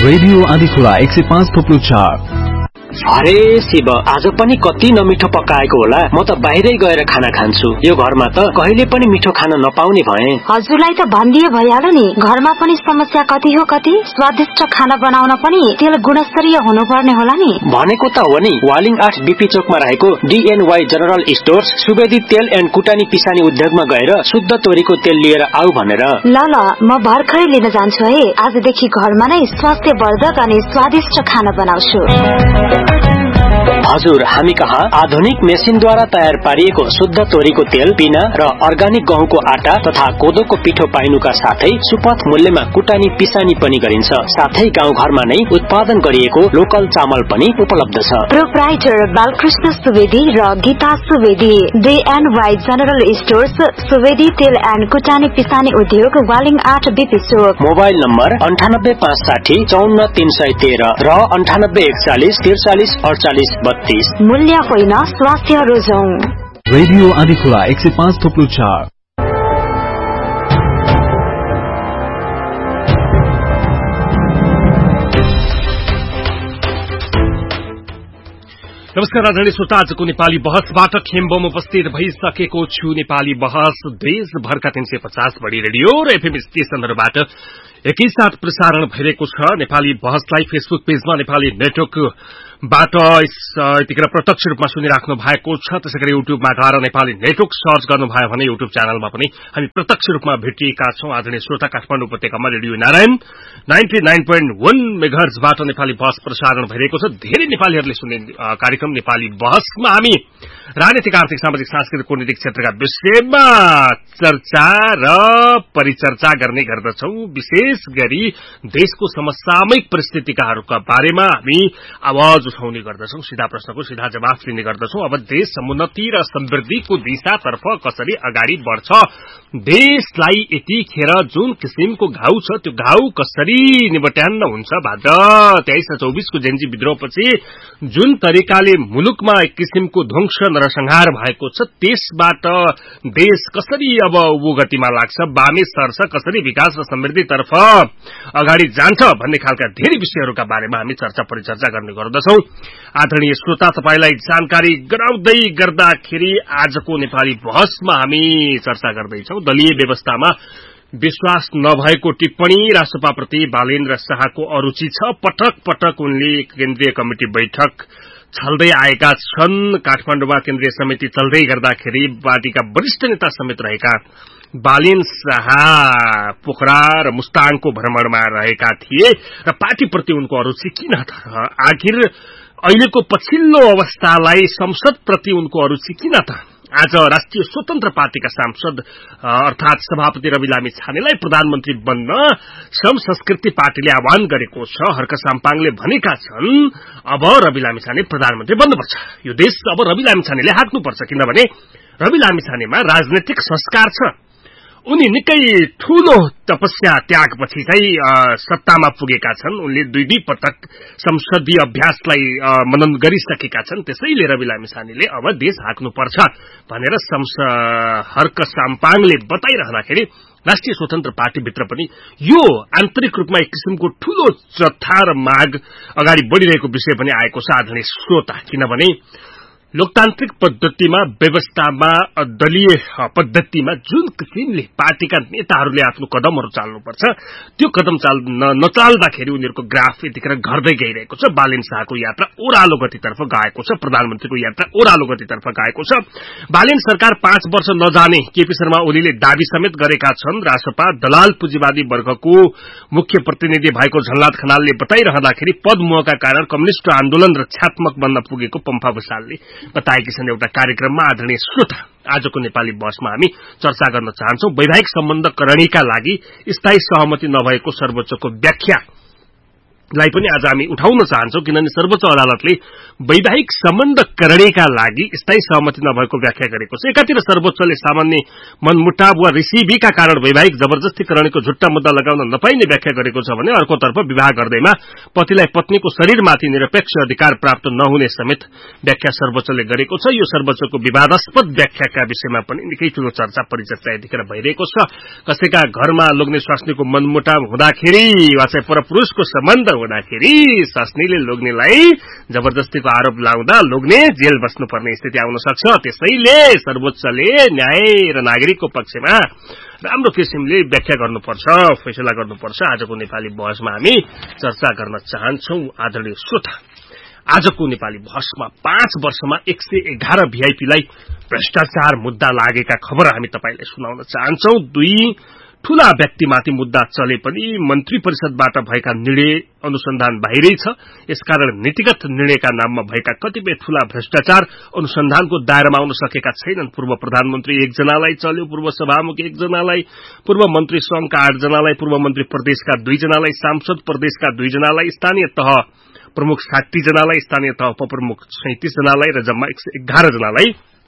Radio Andhikhola 105.4। अरे शिव, आज पनि कति नमिठो पकाएको होला। म त बाहिरै गएर खाना खान्छु। यो घरमा त कहिले पनि मिठो खाना नपाउने भए। हजुरलाई त भनिदिए भइहाल्यो नि। घरमा पनि समस्या कति हो कति। स्वादिष्ट खाना बनाउन पनि तेल गुणस्तरीय हुनुपर्ने होला नि। भनेको त हो नि। वालिङ 8 बीपी चोकमा रहेको DNY जनरल स्टोर्स सुवेदी तेल एन्ड कुटानी पिसानी उद्योगमा गएर शुद्ध तोरीको तेल लिएर आऊ भनेर। ल म भर्खरै लिन जान्छु है। आजदेखि घरमा नै स्वास्थ्यवर्धक अनि स्वादिष्ट खाना बनाउँछु। हजुर, हामी कहाँ आधुनिक मेसिनद्वारा तयार पारिएको शुद्ध तोरीको तेल, पिना र अर्गानिक गहुँको आटा तथा कोदोको पिठो पाइनुका साथै सुपथ मूल्यमा कुटानी पिसानी पनि गरिन्छ। साथै गाउँघरमा नै उत्पादन गरिएको लोकल चामल पनि उपलब्ध छ। प्रोप्राइटर बालकृष्ण सुवेदी र Gita Subedi, DNY general stores, Subedi तेल एन्ड कुटानी पिसानी उद्योग, वालिङ 8 बीपी चोक। मोबाइल नम्बर 9856 54313 र 9841 43 48 32। मूल्य होइन, स्वास्थ्य रोजौं। रेडियो आँधीखोला 105.4। नमस्कार आदरणीय श्रोता, आजको नेपाली बहसबाट खेम्बोम उपस्थित भइसकेको छु। नेपाली बहस देशभरका 350 बढी रेडियो र एफएम स्टेशनहरूबाट एकैसाथ प्रसारण भइरहेको छ। नेपाली बहसलाई फेसबुक पेजमा नेपाली नेटवर्कबाट यतिखेर प्रत्यक्ष रूपमा सुनिराख्नु भएको छ। त्यसैगरी युट्युबमा गएर नेपाली नेटवर्क सर्च गर्नुभयो भने युट्युब च्यानलमा पनि हामी प्रत्यक्ष रूपमा भेटिएका छौं। आदरणीय श्रोता, काठमाडौँ उपत्यकामा रेडियो नारायण 99.1 मेगाहर्जबाट नेपाली बहस प्रसारण भइरहेको छ। धेरै नेपालीहरूले सुन्ने कार्यक्रम नेपाली बहसमा हामी राजनीतिक, आर्थिक, सामाजिक, सांस्कृतिक, कूटनीतिक क्षेत्रका विषयमा चर्चा र परिचर्चा गर्ने गर्दछौं। विशेष गरी देशको समसामयिक परिस्थितिका बारेमा हामी आवाज उठाउने गर्दछौं। सीधा प्रश्नको सीधा जवाफ दिने गर्दछौं। अब देश समुन्नति र समृद्धिको दिशातर्फ कसरी अगाडि बढ्छ, देशलाई यतिखेर जुन किसिमको घाउ छ त्यो घाउ कसरी निबट्यान्न हुन्छ, भाद्र 23 र 24 को जेन्जी विद्रोहपछि जुन तरिकाले मुलुकमा एक किसिमको ध्वंस नरसंहार भएको छ, त्यसबाट देश कसरी अब उभो गतिमा लाग्छ, बामे सर्छ, कसरी विकास र समृद्धितर्फ अगाडि जान्छ भन्ने खालका धेरै विषयहरूका बारेमा हामी चर्चा परिचर्चा गर्ने गर्दछौं। आदरणीय श्रोता, तपाईलाई जानकारी गराउँदै गर्दाखेरि आजको नेपाली बहसमा हामी चर्चा गर्दैछौं दलीय व्यवस्थामा विश्वास नभएको टिप्पणी राष्ट्रपति बालेन्द्र शाहको अरुचि छ। पटक पटक उनले केन्द्रीय कमिटी बैठक छल्दै आएका छन्। काठमाडौँमा केन्द्रीय समिति चल्दै गर्दाखेरि पार्टीका वरिष्ठ नेता समेत रहेका बालेन्द्र शाह पोखरा र मुस्ताङको भ्रमणमा रहेका थिए र पार्टीप्रति उनको अरुचि किन त? आखिर अहिलेको पछिल्लो अवस्थालाई संसदप्रति उनको अरुचि किन त? आज राष्ट्रिय स्वतन्त्र पार्टीका सांसद अर्थात सभापति रवि लामिछानेलाई प्रधानमन्त्री बन्न श्रम संस्कृति पार्टीले आह्वान गरेको छ। हर्क साम्पाङले भनेका छन् अब रवि लामिछाने प्रधानमन्त्री बन्नुपर्छ, यो देश अब रवि लामिछानेले हाँक्नुपर्छ, किनभने रवि लामिछानेमा राजनैतिक संस्कार छ। उनी निकै ठूलो तपस्या त्यागपछि चाहिँ सत्तामा पुगेका छन्। उनले दुई पटक संसदीय अभ्यासलाई मनन गरिसकेका छन्। त्यसैले रवि लामिछानेले अब देश हाँक्नुपर्छ भनेर हर्क साम्पाङले बताइरहँदाखेरि राष्ट्रिय स्वतन्त्र पार्टीभित्र पनि यो आन्तरिक रूपमा एक किसिमको ठूलो जत्था र माग अगाडि बढ़िरहेको विषय पनि आएको छ। आदरणीय श्रोता, किनभने लोकतान्त्रिक पद्धतिमा, व्यवस्थामा, दलीय पद्धतिमा जुन किसिमले पार्टीका नेताहरूले आफ्नो कदमहरू चाल्नुपर्छ त्यो कदम नचाल्दाखेरि उनीहरूको ग्राफ यतिखेर घट्दै गइरहेको छ। बालेन्द्र शाहको यात्रा ओह्रालो गतितर्फ गएको छ, प्रधानमन्त्रीको यात्रा ओह्रालो गतितर्फ गएको छ। बालेन्द्र सरकार 5 वर्ष नजाने केपी शर्मा ओलीले दावी समेत गरेका छन्। रासपा दलाल पुँजीवादी वर्गको मुख्य प्रतिनिधि भएको झलनाथ खनालले बताइरहँदाखेरि पदमोहका कारण कम्युनिष्ट आन्दोलन रक्षात्मक बन्न पुगेको पम्फा भूषालले बताएकी छन् एउटा कार्यक्रममा। आदरणीय श्रोता, आजको नेपाली बहसमा हामी चर्चा गर्न चाहन्छौं वैवाहिक सम्बन्ध करणीका लागि स्थायी सहमति नभएको सर्वोच्चको व्याख्यालाई पनि आज हामी उठाउन चाहन्छौं, किनभने सर्वोच्च अदालतले वैवाहिक सम्बन्ध करणीका लागि स्थायी सहमति नभएको व्याख्या गरेको छ। एकातिर सर्वोच्चले सामान्य मनमुटाव वा रिसिभीका कारण वैवाहिक जबरजस्ती करणीको झुट्टा मुद्दा लगाउन नपाइने व्याख्या गरेको छ भने अर्कोतर्फ विवाह गर्दैमा पतिलाई पत्नीको शरीरमाथि निरपेक्ष अधिकार प्राप्त नहुने समेत व्याख्या सर्वोच्चले गरेको छ। यो सर्वोच्चको विवादास्पद व्याख्याका विषयमा पनि निकै ठूलो चर्चा परिचर्चा यतिखेर भइरहेको छ। कसैका घरमा लोग्ने स्वास्नीको मनमुटाव हुँदाखेरि वा चाहिँ परपुरुषको सम्बन्ध हुँदाखेरि सस्नीले लोग्नेलाई जबरजस्तीको आरोप लाउँदा लोग्ने जेल बस्नुपर्ने स्थिति आउन सक्छ। त्यसैले सर्वोच्चले न्याय र नागरिकको पक्षमा राम्रो किसिमले व्याख्या गर्नुपर्छ, फैसला गर्नुपर्छ। आजको नेपाली बहसमा हामी चर्चा गर्न चाहन्छौं। आदरणीय श्रोता, आजको नेपाली बहसमा 5 वर्षमा 111 भिआइपीलाई भ्रष्टाचार मुद्दा लागेका खबर हामी तपाईलाई सुनाउन चाहन्छौं। 2 ठूला व्यक्तिमाथि मुद्दा चले पनि मन्त्री परिषदबाट भएका निर्णय अनुसन्धान बाहिरै छ। यसकारण नीतिगत निर्णयका नाममा भएका कतिपय ठूला भ्रष्टाचार अनुसन्धानको दायरामा आउन सकेका छैनन्। पूर्व प्रधानमन्त्री 1 जनालाई चल्यो, पूर्व सभामुख 1 जनालाई, पूर्व मन्त्री संघका 8 जनालाई, पूर्व मन्त्री प्रदेशका 2 जनालाई, सांसद प्रदेशका 2 जनालाई, स्थानीय तह प्रमुख 60 जनालाई, स्थानीय तह उपप्रमुख 37 जनालाई र जम्मा 111 जनालाई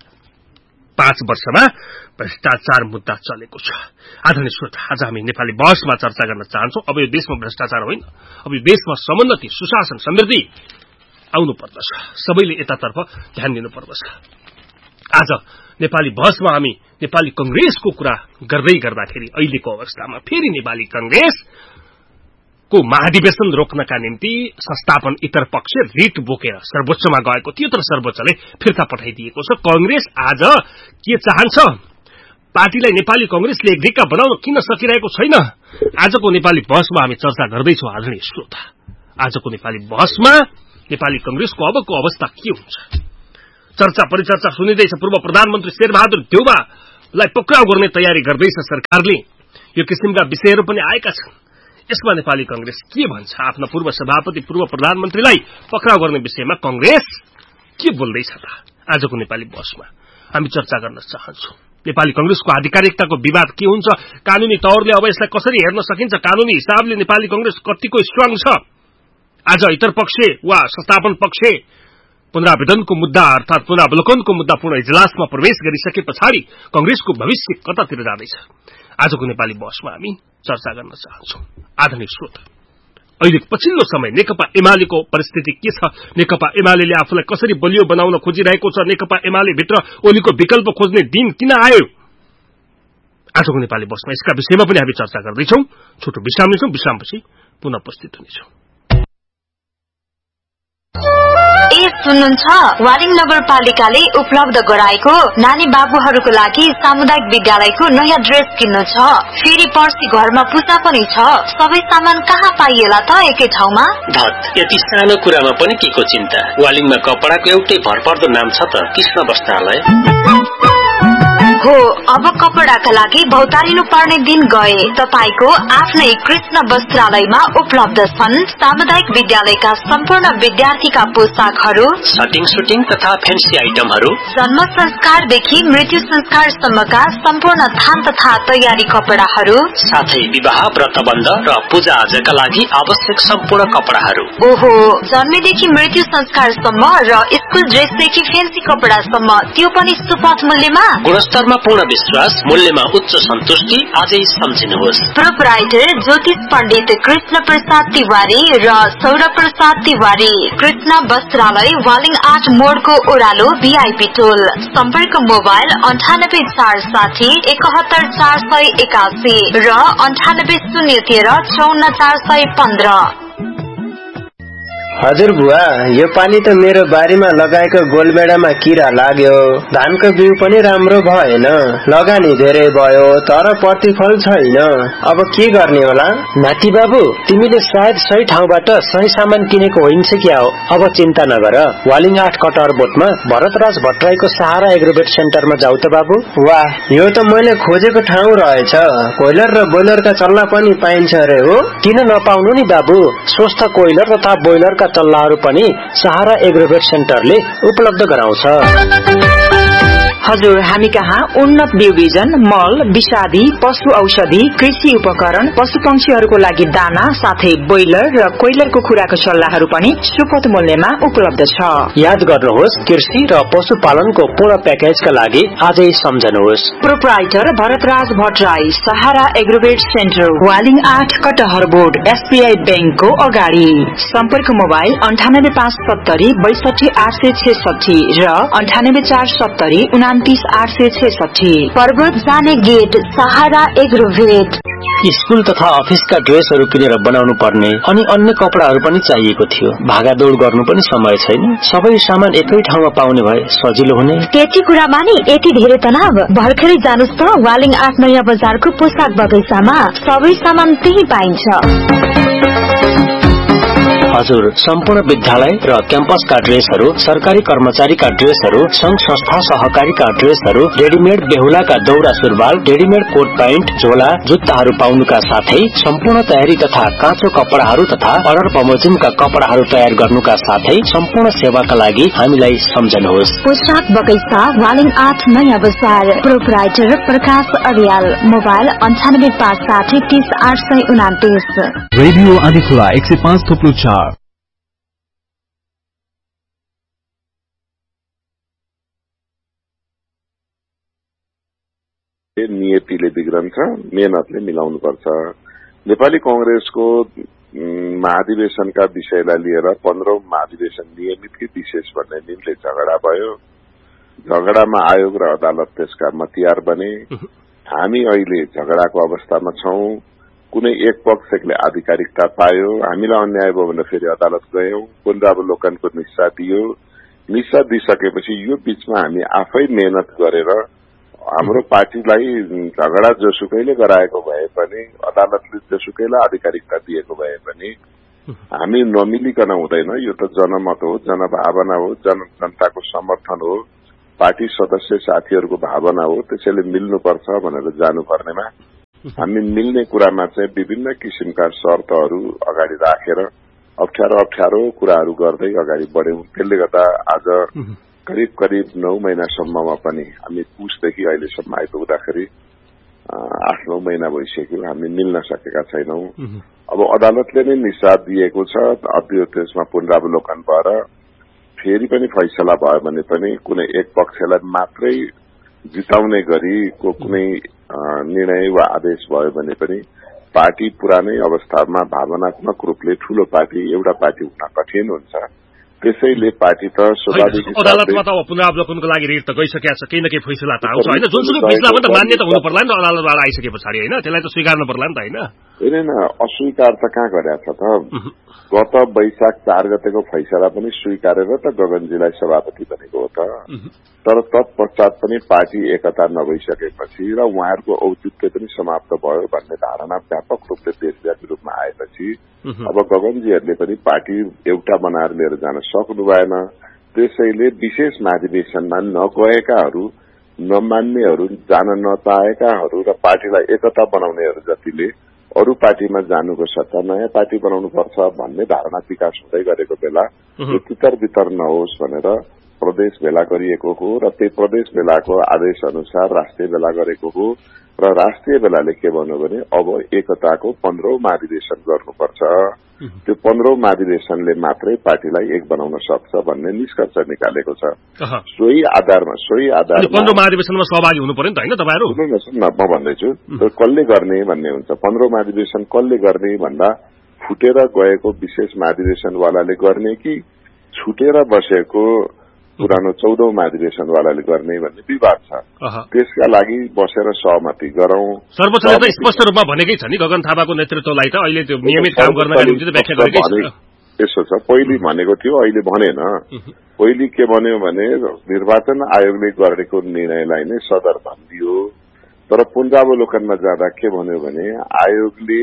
5 वर्षमा भ्रष्टाचार मुद्दा चलेको छ। आदरणीय श्रोता, आज हामी नेपाली बहसमा चर्चा गर्न चाहन्छौं। अब यो देशमा भ्रष्टाचार होइन, अब यो देशमा समुन्नति, सुशासन, समृद्धि आउनु पर्दछ। सबैले यतातर्फ ध्यान दिनुपर्दछ। आज नेपाली बहसमा हामी नेपाली कंग्रेसको कुरा गर्दाखेरि अहिलेको अवस्थामा फेरि नेपाली कंग्रेस को महाधिवेशन रोक्नका निम्ति संस्थापन इतर पक्ष रिट बोकेर सर्वोच्चमा गएको थियो, तर सर्वोच्चले फिर्ता पठाइदिएको छ। कंग्रेस आज के चाहन्छ? पार्टीलाई नेपाली कंग्रेसले एकदिक्का बनाउन किन सकिरहेको छैन? आजको नेपाली बहसमा हामी चर्चा गर्दैछौं। आदरणीय श्रोता, आजको नेपाली बहसमा नेपाली कंग्रेसको अबको अवस्था के हुन्छ? चर्चा परिचर्चा सुनिँदैछ। पूर्व प्रधानमन्त्री शेरबहादुर देउवालाई पक्राउ गर्ने तयारी गर्दैछ सरकारले। यो किसिमका विषयहरू पनि आएका छन्। यसमा नेपाली कंग्रेस के भन्छ? आफ्ना पूर्व सभापति, पूर्व प्रधानमन्त्रीलाई पक्राउ गर्ने विषयमा कंग्रेस के बोल्दैछ त? आजको नेपाली बहसमा हामी चर्चा गर्न चाहन्छौं। नेपाली कंग्रेसको आधिकारिकताको विवाद के हुन्छ? कानूनी तौरले अब यसलाई कसरी हेर्न सकिन्छ? कानूनी हिसाबले नेपाली कंग्रेस कतिको स्ट्रङ छ? आज इतर पक्ष वा संस्थापन पक्ष पुनरावेदनको मुद्दा अर्थात पुनरावलोकनको मुद्दा पूर्ण इजलासमा प्रवेश गरिसके पछाडि कंग्रेसको भविष्य कतातिर जाँदैछ? आजको नेपाली बहसमा हामी चर्चा गर्न चाहन्छौं। आदरणीय श्रोता, अहिले पछिल्लो समय नेकपा एमालेको परिस्थिति के छ? नेकपा एमालेले आफूलाई कसरी बलियो बनाउन खोजिरहेको छ? नेकपा एमाले भित्र ओलीको विकल्प खोज्ने दिन किन आयो? आजको नेपाली बहसमा यसका विषयमा पनि हामी चर्चा गर्दैछौं। छोटो विश्राम लिन्छौं। विश्रामपछि पुनः उपस्थित हुनेछौं। सुन्नुहुन्छ, वालिङ नगरपालिकाले उपलब्ध गराएको नानी बाबुहरूको लागि सामुदायिक विद्यालयको नयाँ ड्रेस किन्नु छ। फेरि पर्सि घरमा पूजा पनि छ। सबै सामान कहाँ पाइएला त एकै ठाउँमा? धत, यति सानो कुरामा पनि के को चिन्ता? वालिङमा कपडाको एउटै भरपर्दो नाम छ त, कृष्ण वस्त्रालय हो। अब कपडाका लागि भौतारिनु पर्ने दिन गए। तपाईको आफ्नै कृष्ण वस्त्रालयमा उपलब्ध छन् सामुदायिक विद्यालयका सम्पूर्ण विद्यार्थीका पोसाकहरू, सटिङ सुटिङ तथा फ्यान्सी आइटमहरू, जन्म संस्कारदेखि मृत्यु संस्कारसम्मका सम्पूर्ण थान तथा तयारी कपडाहरू, साथै विवाह, व्रतबन्ध र पूजा आजका लागि आवश्यक सम्पूर्ण कपडाहरू। ओहो, जन्मेदेखि मृत्यु संस्कारसम्म र स्कुल ड्रेसदेखि फ्यान्सी कपडासम्म, त्यो पनि सुपथ मूल्यमा। गुणस्तरमा पूर्ण विश्वास, मूल्यमा उच्च सन्तुष्टि। आजै सम्झिनुहोस्। प्रोपराइटर ज्योतिष पण्डित कृष्ण प्रसाद तिवारी र सौरभ प्रसाद तिवारी, कृष्ण वस्त्रालय, वालिङ 8 मोडको ओह्रालो, भिआइपी टोल। सम्पर्क मोबाइल 9840 71481 र 98013 54415। हजुर बुवा, यो पाली त मेरो बारीमा लगाएको गोलबेडामा किरा लाग्यो। धानको बिउ पनि राम्रो भएन, लगानी धेरै भयो तर प्रतिफल छैन। अब के गर्ने होला? नाति बाबु, तिमीले सायद सही ठाउँबाट सही सामान किनेको होइन्छ क्या हो। अब चिन्ता नगर, वालिङ 8 कटर बोटमा भरतराज भट्टराईको सहारा एग्रोवेट सेन्टरमा जाऊ त बाबु। वाह, यो त मैले खोजेको ठाउँ रहेछ। कोइलर र बोइलरका चल्ला पनि पाइन्छ रे हो? किन नपाउनु नि बाबु, स्वस्थ कोइलर तथा बोइलरका चल्लाहरू पनि सहारा एग्रोवेट सेन्टरले उपलब्ध गराउँछ। हजुर, हामी कहाँ उन्नत बिउ बिजन, मल, विषादी, पशु औषधि, कृषि उपकरण, पशु पंक्षीहरूको लागि दाना, साथै बोइलर र कोइलरको खुराको सल्लाहहरू पनि सुपथ मूल्यमा उपलब्ध छ। याद गर्नुहोस्, कृषि र पशुपालनको पूर्ण प्याकेजका लागि आजै सम्झनुहोस्। प्रोपराइटर भरतराज भट्टराई, सहारा एग्रोवेट सेन्टर, वालिङ 8 कटहर बोर्ड, एसबीआई बैंकको अगाडि। सम्पर्क मोबाइल 9857 62866 र 98470 29 पर्वत जाने गेट सहारा एग्रोभेट। स्कूल तथा अफिसका ड्रेसहरू किनेर बनाउनु पर्ने अनि अन्य कपडाहरू पनि चाहिएको थियो। भागादौड़ गर्नु पनि समय छैन। सबै सामान एकै ठाउँमा पाउने भए सजिलो हुने। त्यति कुरामा नि यति धेरै तनाव। भर्खरै जानुस् त वालिङ 8 नयाँ बजारको पोसाक बगैँचामा सबै सामान त्यही पाइन्छ। हजुर, सम्पूर्ण विद्यालय र क्याम्पसका ड्रेसहरू, सरकारी कर्मचारीका ड्रेसहरू, संघ संस्था सहकारीका ड्रेसहरू, रेडीमेड बेहुलाका दौरा सुरुवाल, रेडीमेड कोट प्यान्ट, झोला, जुत्ताहरू पाउनुका साथै सम्पूर्ण तयारी तथा काँचो कपडाहरू तथा अर्डर बमोजिमका कपडाहरू तयार गर्नुका साथै सम्पूर्ण सेवाका लागि हामीलाई सम्झनुहोस्। पोसाक बगैँचा वालिङ 8 नयाँ बजार। प्रोपराइटर प्रकाश अर्याल। मोबाइल 9856 30 829। रेडियो आदिखुला 105.4। नियतिले बिग्रन्छ, मेहनतले मिलाउनुपर्छ। नेपाली कांग्रेसको महाधिवेशनका विषयलाई लिएर 15औं महाधिवेशन नियमित कि विशेष भन्ने दिनले झगडा भयो। झगडामा आयोग र अदालत त्यसका मतियार बने। हामी अहिले झगडाको अवस्थामा छौं। कुनै एक पक्षले आधिकारिकता पायो, हामीलाई अन्याय भयो भने फेरि अदालत गयौं, पुनरावलोकनको निस्सा दियो। निस्सा दिइसकेपछि यो बीचमा हामी आफै मेहनत गरेर हाम्रो पार्टीलाई झगडा जोसुकैले गराएको भए पनि, अदालतले जोसुकैलाई आधिकारिकता दिएको भए पनि हामी नमिलिकन हुँदैन। यो त जनमत हो, जनभावना हो, जनताको समर्थन हो, पार्टी सदस्य साथीहरूको भावना हो। त्यसैले मिल्नुपर्छ भनेर जानुपर्नेमा हामी मिल्ने कुरामा चाहिँ विभिन्न किसिमका शर्तहरू अगाडि राखेर अप्ठ्यारो कुराहरू गर्दै अगाडि बढ्यौं। त्यसले गर्दा आज करिब 9 महिनासम्ममा पनि हामी पुसदेखि अहिलेसम्म आइपुग्दाखेरि 8-9 महिना भइसक्यो, हामी मिल्न सकेका छैनौं। अब अदालतले नै निषेध दिएको छ। अब त्यसमा पुनरावलोकन भएर फेरि पनि फैसला भयो भने पनि कुनै एक पक्षलाई मात्रै जिताउने गरीको कुनै निर्णय वा आदेश भयो भने पनि पार्टी पुरानै अवस्थामा भावनात्मक रूपले ठूलो पार्टी एउटा पार्टी हुन कठिन हुन्छ। त्यसैले पार्टी त स्वाभाविक अदालतमा त पुनरावलोकनको लागि रेट त गइसकेको छ, केही न केही फैसला त आउँछ हैन। जुनसुकै फैसलामा त मान्यता हुनु पर्ला नि त अदालतबाट आइसके पछाडि हैन, त्यसलाई त स्वीकार्नु पर्ला नि त हैन। हैन, अस्वीकार त कहाँ गरेछ त। गत वैशाख 4 गतेको फैसला पनि स्वीकारेर त गगनजीलाई सभापति बनेको हो त। तर तत्पश्चात पनि पार्टी एकता नभइसकेपछि र उहाँहरूको औचित्य पनि समाप्त भयो भन्ने धारणा व्यापक रूपले देशव्यापी रूपमा आएपछि अब गगनजीहरूले पनि पार्टी एउटा बनाएर लिएर जान सक्नु भएन। त्यसैले विशेष महाधिवेशनमा नगएकाहरू, नमान्नेहरू, जान नचाहेकाहरू र पार्टीलाई एकता बनाउनेहरू जतिले अरू पार्टीमा जानुको सट्टा नयाँ पार्टी बनाउनु पर्छ भन्ने धारणा विकास हुँदै गरेको बेला यो तितर बितर नहोस् भनेर प्रदेश भेला गरिएको हो र त्यही प्रदेश भेलाको आदेश अनुसार राष्ट्रिय भेला गरेको हो र राष्ट्रिय भेलाले के भन्यो भने अब एकताको 15औं महाधिवेशन गर्नुपर्छ। त्यो 15औं महाधिवेशनले मात्रै पार्टीलाई एक बनाउन सक्छ भन्ने निष्कर्ष निकालेको छ। सोही आधारमा 15औं महाधिवेशनमा सहभागी हुनु पर्यो नि त हैन तपाईहरु? सुन्नु न, म भन्दैछु कसले गर्ने भन्ने हुन्छ। 15औं महाधिवेशन कसले गर्ने भन्दा फुटेर गएको विशेष महाधिवेशनवालाले गर्ने कि छुटेर बसेको पुरानो 14औं महाधिवेशनवालाले गर्ने भन्ने विवाद छ। त्यसका लागि बसेर सहमति गरौं। सर्वोच्चले त स्पष्ट रूपमा भनेकै छ नि गगन थापाको नेतृत्वलाई त अहिले त्यो नियमित काम गर्नका निम्ति त व्याख्या गरेकै छ। यसो छ, पहिले भनेको थियो, अहिले भनेन। पहिले के भन्यो भने निर्वाचन आयोगले गरेको निर्णयलाई नै सदर भनिदियो। तर पुनरावलोकनमा जाँदा के भन्यो भने आयोगले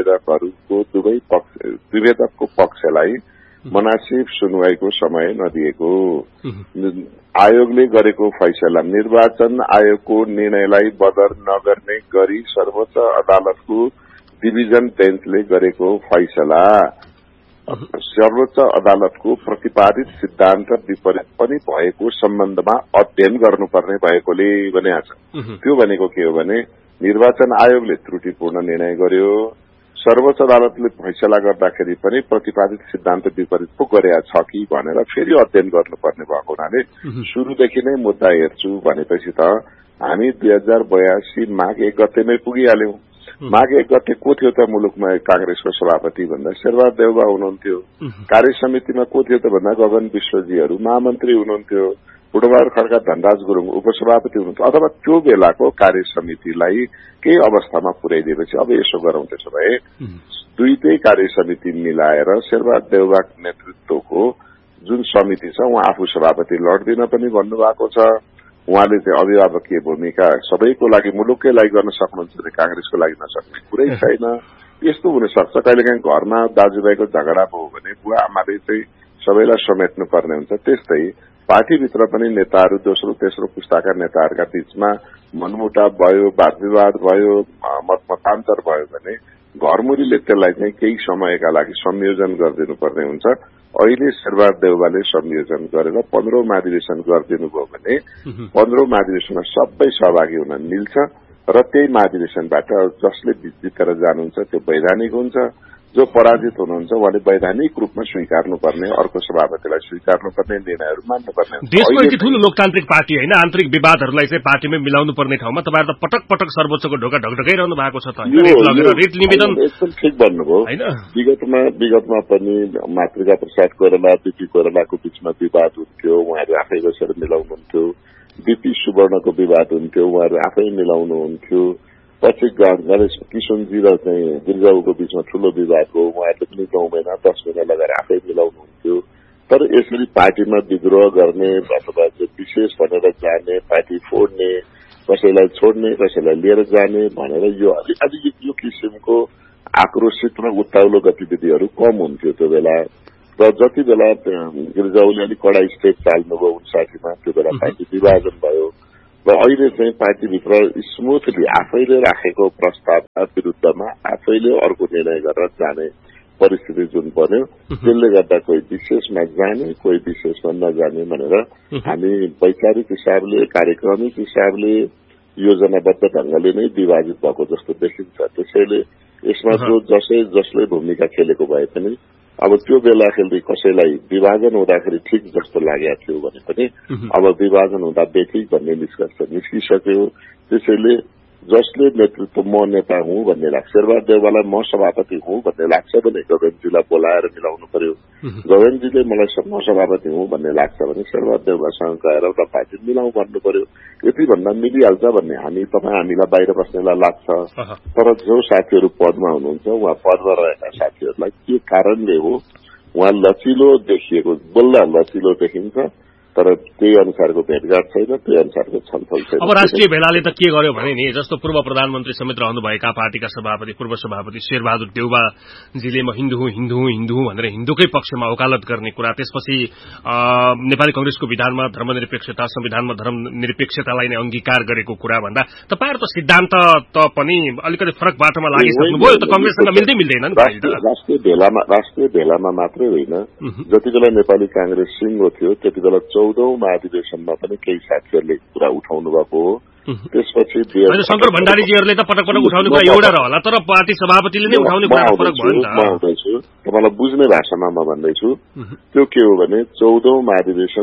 निवेदकको पक्षलाई मनासिब सुनवाईको समय नदिएको। आयोगले गरेको फैसला निर्वाचन आयोगको निर्णयलाई बदर नगर्ने गरी सर्वोच्च अदालतको डिभिजन बेन्चले गरेको फैसला सर्वोच्च अदालतको प्रतिपादित सिद्धान्त विपरीत पनि भएको सम्बन्धमा अध्ययन गर्नुपर्ने भएकोले भनेको छ। त्यो भनेको के हो भने निर्वाचन आयोगले त्रुटिपूर्ण निर्णय गर्यो, सर्वोच्च अदालतले फैसला गर्दाखेरि पनि प्रतिपादित सिद्धान्त विपरीत पो गरेका छ कि भनेर फेरि अध्ययन गर्नुपर्ने भएको हुनाले सुरुदेखि नै मुद्दा हेर्छु भनेपछि त हामी 2082 माघ 1 गतेमै पुगिहाल्यौं। माघ 1 गते को थियो त मुलुकमा कांग्रेसको सभापति भन्दा शेरबहादुर देउबा हुनुहुन्थ्यो। कार्य समितिमा को थियो त भन्दा गगन विश्वजीहरू महामन्त्री हुनुहुन्थ्यो। बुढबहादुर खड्का धनराज गुरुङ उपसभापति हुनुहुन्छ अथवा त्यो बेलाको कार्य समितिलाई केही अवस्थामा पुर्याइदिएपछि अब यसो गरौं त्यसो भए दुईटै कार्य समिति मिलाएर शेरबहादुर देउवाको नेतृत्वको जुन समिति छ उहाँ आफू सभापति लड्दिन पनि भन्नुभएको छ। उहाँले चाहिँ अभिभावकीय भूमिका सबैको लागि मुलुककै लागि गर्न सक्नुहुन्छ भने कांग्रेसको लागि नसक्ने कुरै छैन। यस्तो हुन सक्छ कहिलेकाहीँ घरमा दाजुभाइको झगडा भयो भने बुवा आमाले चाहिँ सबैलाई समेट्नु पर्ने हुन्छ। त्यस्तै पार्टीभित्र पनि नेताहरू दोस्रो तेस्रो पुस्ताका नेताहरूका बीचमा मनमुटाव भयो, वाद विवाद भयो, मतमतान्तर भयो भने घरमुरीले त्यसलाई चाहिँ केही समयका लागि संयोजन गरिदिनु पर्ने हुन्छ। अहिले शेरबहादुर देउवाले संयोजन गरेर 15औं महाधिवेशन गरिदिनु भयो भने 15औं महाधिवेशनमा सबै सहभागी हुन मिल्छ र त्यही महाधिवेशनबाट जसले जितेर जानुहुन्छ त्यो वैधानिक हुन्छ। जो पराजित हुनुहुन्छ उहाँले वैधानिक रूपमा स्वीकार्नुपर्ने, अर्को सभापतिलाई स्वीकार्नुपर्ने, निर्णयहरू मान्नुपर्ने। देशको यति ठूलो लोकतान्त्रिक पार्टी होइन, आन्तरिक विवादहरूलाई चाहिँ पार्टीमै मिलाउनु पर्ने ठाउँमा तपाईहरु त पटक पटक सर्वोच्चको ढोका ढकढकाइरहनु भएको छ त होइन। रिट निवेदन एकदम ठिक भन्नुभयो हैन। विगतमा पनि मातृका प्रसाद कोइराला, बीपी कोइरालाको बीचमा विवाद हुन्थ्यो, उहाँहरू आफै बसेर मिलाउनुहुन्थ्यो। बीपी सुवर्णको विवाद हुन्थ्यो, उहाँहरू आफै मिलाउनुहुन्थ्यो। पछि गणेश किशनजी र चाहिँ गिरिजाउको बीचमा ठूलो विवाद हो, उहाँहरूले पनि 9 महिना 10 महिना लगाएर आफै मिलाउनुहुन्थ्यो। तर यसरी पार्टीमा विद्रोह गर्ने अथवा विशेष भनेर जाने, पार्टी फोड्ने, कसैलाई छोड्ने, कसैलाई लिएर जाने भनेर यो किसिमको आक्रोशित र उत्ताउलो गतिविधिहरू कम हुन्थ्यो त्यो बेला। र जति बेला गिरिजाउले अलिक कडा स्टेप चाल्नुभयो 59 मा, त्यो बेला पार्टी विभाजन भयो र अहिले चाहिँ पार्टीभित्र स्मुथली आफैले राखेको प्रस्तावका विरुद्धमा आफैले अर्को निर्णय गरेर जाने परिस्थिति जुन बन्यो, त्यसले गर्दा कोही विशेषमा जाने, कोही विशेषमा नजाने भनेर हामी वैचारिक हिसाबले, कार्यक्रमिक हिसाबले, योजनाबद्ध ढंगले नै विभाजित भएको जस्तो देखिन्छ। त्यसैले यसमा जसले भूमिका खेलेको भए पनि अब त्यो बेलाखेरि कसैलाई विभाजन हुँदाखेरि ठिक जस्तो लागेको थियो भने पनि अब विभाजन हुँदा बेठिक भन्ने निष्कर्ष निस्किसक्यो। त्यसैले जसले नेतृत्व म नेता हुँ भन्ने लाग्छ, शेरबहादुर देउवालाई म सभापति हुँ भन्ने लाग्छ भने गगनजीलाई बोलाएर मिलाउनु पर्यो। गगनजीले मलाई म सभापति हुँ भन्ने लाग्छ भने शेरबहादुर देउवासँग गएर एउटा पार्टी मिलाउँ भन्नु पर्यो। यति भन्दा मिलिहाल्छ भन्ने हामीलाई बाहिर बस्नेलाई लाग्छ। तर जो साथीहरू पदमा हुनुहुन्छ, उहाँ पदमा रहेका साथीहरूलाई के कारणले हो उहाँ लचिलो देखिएको, बोल्दा लचिलो देखिन्छ तर त्यही अनुसारको भेटघाट छैन, त्यही अनुसारको छलफल छैन। अब राष्ट्रिय भेलाले त के गर्यो भने नि, जस्तो पूर्व प्रधानमन्त्री समेत रहनुभएका पार्टीका सभापति पूर्व सभापति शेरबहादुर देउवाजीले म हिन्दू हुँ भनेर हिन्दूकै पक्षमा वकालत गर्ने कुरा, त्यसपछि नेपाली कंग्रेसको विधानमा धर्मनिरपेक्षता, संविधानमा धर्मनिरपेक्षतालाई नै अंगीकार गरेको कुरा भन्दा तपाईहरु त सिद्धान्त त पनि अलिकति फरक बाटोमा लागिसक्नुभयो। यो त कंग्रेससँग मिल्दै मिल्दैन नि। राष्ट्रिय भेलामा मात्रै होइन, जति बेला नेपाली कांग्रेस सिंगो थियो त्यति बेला 14औं महाधिवेशनमा पनि केही साथीहरूले कुरा उठाउनु भएको हो। त्यसपछि शंकर भण्डारीजीहरूले त पटक पटक उठाउने कुरा एउटा रहला, तर पार्टी सभापतिले नै उठाउने कुरा फरक भयो नि त। म आउँदैछु, तपाईलाई बुझ्ने भाषामा म भन्दैछु। त्यो के हो भने 14औं महाधिवेशन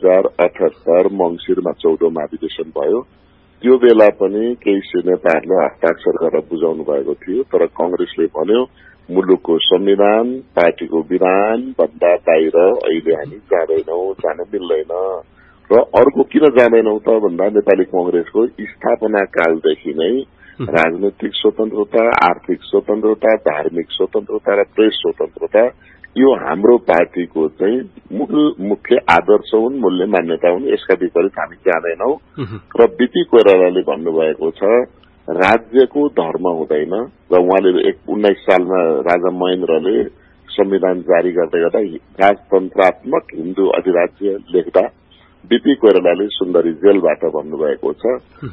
2078 मंसिरमा 14औं महाधिवेशन भयो। त्यो बेला पनि केही नेताहरूले हस्ताक्षर गरेर बुझाउनु भएको थियो, तर कंग्रेसले भन्यो मुलुकको संविधान, पार्टीको विधान भन्दा बाहिर अहिले हामी जाँदैनौं, जान मिल्दैन। र अर्को किन जाँदैनौं त भन्दा नेपाली कंग्रेसको स्थापना कालदेखि नै राजनैतिक स्वतन्त्रता, आर्थिक स्वतन्त्रता, धार्मिक स्वतन्त्रता र प्रेस स्वतन्त्रता यो हाम्रो पार्टीको चाहिँ मुख्य आदर्श हुन्, मूल्य मान्यता हुन्। यसका विपरीत हामी जाँदैनौं। र बीपी कोइरालाले भन्नुभएको छ राज्यको धर्म हुँदैन। र उहाँले 19 सालमा राजा महेन्द्रले संविधान जारी गर्दै गर्दा राजतन्त्रात्मक हिन्दू अधिराज्य लेख्दा बीपी कोइरालाले सुन्दरी जेलबाट भन्नुभएको छ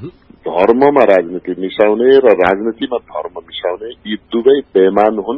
धर्ममा राजनीति मिसाउने र राजनीतिमा धर्म मिसाउने यी दुवै बेमान हुन्।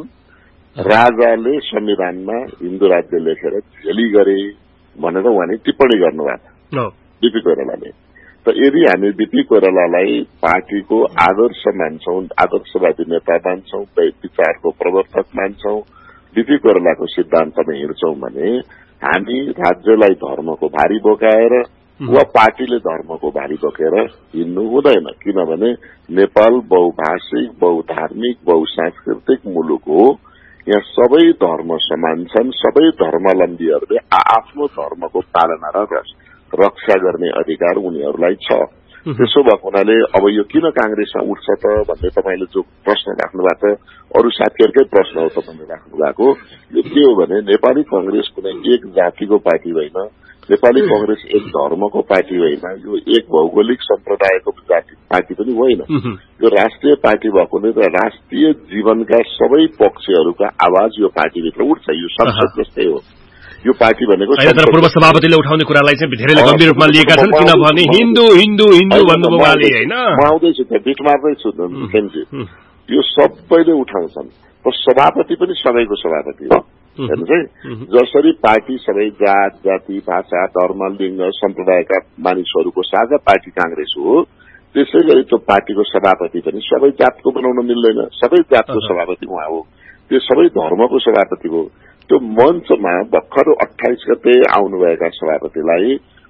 राजाले संविधानमा हिन्दू राज्य लेखेर झेली गरे भनेर उहाँले टिप्पणी गर्नुभएको छ बीपी कोइरालाले। त यदि हामी बीपी कोइरालालाई पार्टीको आदर्श मान्छौं, आदर्शवादी नेता मान्छौं, विचारको प्रवर्तक मान्छौं, बीपी कोइरालाको सिद्धान्तमा हिँड्छौं भने हामी राज्यलाई धर्मको भारी बोकाएर वा पार्टीले धर्मको भारी बोकेर हिँड्नु हुँदैन। किनभने नेपाल बहुभाषिक, बहुधार्मिक, बहुसांस्कृतिक मुलुक हो। यहाँ सबै धर्म समान छन्। सबै धर्मावलम्बीहरूले आफ्नो धर्मको पालना र रक्षा गर्ने अधिकार उनीहरूलाई छ। त्यसो भएको हुनाले अब यो किन कांग्रेसमा उठ्छ त भन्ने तपाईले जो प्रश्न राख्नु भएको छ, अरू साथीहरुकै प्रश्न हो तपाईले राख्नु भएको। यो के हो भने नेपाली कांग्रेस कुनै एक जातिको पार्टी होइन, नेपाली कांग्रेस एक धर्मको पार्टी होइन, यो एक भौगोलिक सम्प्रदायको पार्टी पनि होइन। यो राष्ट्रिय पार्टी भएकोले र राष्ट्रिय जीवनका सबै पक्षहरूका आवाज यो पार्टीभित्र उठ्छ। यो संसद जस्तै हो यो पार्टी भनेको। पूर्व सभापतिले उठाउने कुरालाई चाहिँ धेरैले गम्भीर रूपमा लिएका छन्, किनभने हिन्दू हिन्दू हिन्दू भन्नुभयो उहाँले हैन। म आउँदैछु त्यहाँ बिट मार्दैछु खेमजी। यो सबैले उठाउँछन् र सभापति पनि सबैको सभापति हो हेर्नुहोस् है। जसरी पार्टी सबै जात जाति भाषा धर्म लिङ्ग सम्प्रदायका मानिसहरूको साझा पार्टी कांग्रेस हो, त्यसै गरी त्यो पार्टीको सभापति पनि सबै जातको बनाउन मिल्दैन, सबै जातको सभापति उहाँ हो, त्यो सबै धर्मको सभापति हो। त्यो मञ्चमा भर्खर 28 गते आउनुभएका सभापतिलाई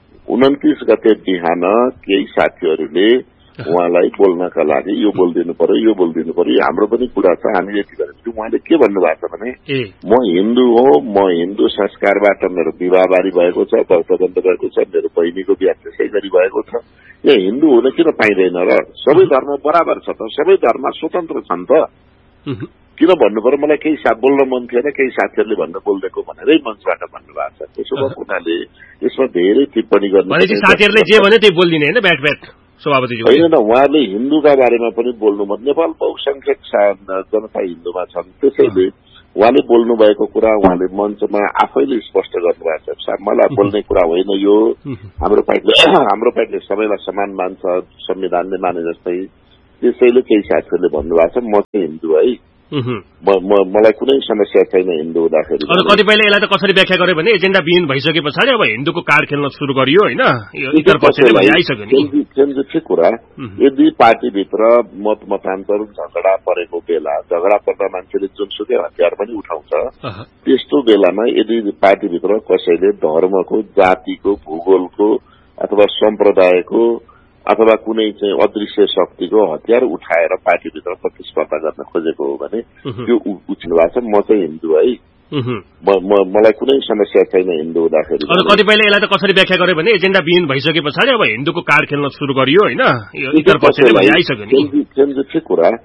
29 गते बिहान केही साथीहरूले उहाँलाई बोल्नका लागि यो बोलिदिनु पर्यो यो बोलिदिनु पर्यो, हाम्रो पनि कुरा छ, हामी यति गरेको। उहाँले के भन्नुभएको छ भने म हिन्दू हो, म हिन्दू संस्कारबाट मेरो विवाहबारी भएको छ, व्रतबन्ध भएको छ, मेरो बहिनीको बिहा त्यसै गरी भएको छ, यहाँ हिन्दू हुन किन पाइँदैन र? सबै धर्म बराबर छ त, सबै धर्म स्वतन्त्र छन् त, किन भन्नु पर्यो? मलाई केही बोल्न मन थिएन, केही साथीहरूले भन्न बोलिदिएको भनेरै मञ्चबाट भन्नुभएको छ। त्यसो भएको हुनाले यसमा धेरै टिप्पणी गर्नु साथीहरूले जे भने त्यही बोलिदिने होइन ब्याट ब्याट सभापतिज्यू होइन। उहाँले हिन्दूका बारेमा पनि बोल्नु, नेपाल बहुसंख्यक जनता हिन्दूमा छन्, त्यसैले उहाँले बोल्नु भएको कुरा उहाँले मञ्चमा आफैले स्पष्ट गर्नुभएको छ। मलाई बोल्ने कुरा होइन यो, हाम्रो पार्टीले सबैलाई समान मान्छ, संविधानले माने जस्तै। त्यसैले केही साथीहरूले भन्नुभएको छ म चाहिँ हिन्दू है, मलाई कुनै समस्या छैन हिन्दू हुँदाखेरि। कतिपयले यसलाई त कसरी व्याख्या गर्यो भने एजेन्डा विहीन भइसके पछाडि अब हिन्दूको कार्ड खेल्न सुरु गरियो होइन, इतर पक्षले भइसक्यो नि। ठिक कुरा। यदि पार्टीभित्र मत मतान्तर झगडा परेको बेला, झगडा पर्दा मान्छेले जुनसुकै हतियार पनि उठाउँछ, त्यस्तो बेलामा यदि पार्टीभित्र कसैले धर्मको जातिको भूगोलको अथवा सम्प्रदायको अथवा कुनै चाहिँ अदृश्य शक्तिको हतियार उठाएर पार्टीभित्र प्रतिस्पर्धा गर्न खोजेको हो भने त्यो उचित भएको छ। म चाहिँ हिन्दू है, मलाई कुनै समस्या छैन हिन्दू हुँदाखेरि। कतिपयले यसलाई त कसरी व्याख्या गर्यो भने एजेन्डा विहीन भइसके पछाडि अब हिन्दूको कार्ड खेल्न सुरु गरियो होइन, इतर पक्षले भइसक्यो नि। ठिक कुरा।